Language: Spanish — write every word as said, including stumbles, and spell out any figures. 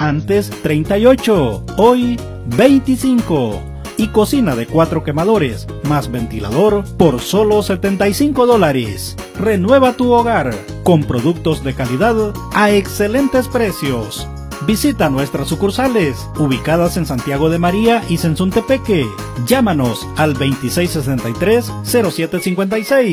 antes treinta y ocho, hoy veinticinco. Y cocina de cuatro quemadores más ventilador por solo setenta y cinco dólares. Renueva tu hogar con productos de calidad a excelentes precios. Visita nuestras sucursales ubicadas en Santiago de María y Sensuntepeque. Llámanos al veintiséis sesenta y tres, cero siete cincuenta y seis.